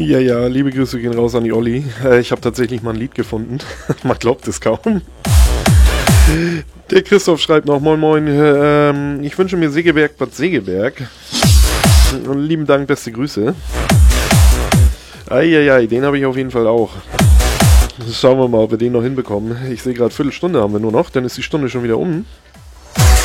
Ja, ja, liebe Grüße gehen raus an die Olli. Ich habe tatsächlich mal ein Lied gefunden. Man glaubt es kaum. Der Christoph schreibt noch, moin moin, ich wünsche mir Segeberg Bad Segeberg. Und lieben Dank, beste Grüße. Eieiei, den habe ich auf jeden Fall auch. Schauen wir mal, ob wir den noch hinbekommen. Ich sehe gerade, Viertelstunde haben wir nur noch, dann ist die Stunde schon wieder um.